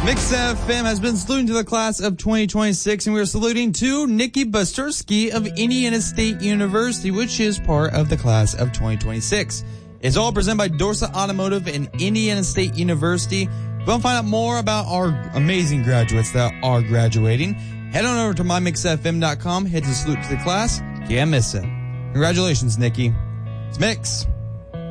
Mix FM has been saluting to the class of 2026, and we are saluting to Nikki Busterski of Indiana State University, which is part of the class of 2026. It's all presented by Dorsa Automotive and Indiana State University. If you want to find out more about our amazing graduates that are graduating, head on over to mymixfm.com, hit the salute to the class. Can't miss it. Congratulations, Nikki. It's Mix.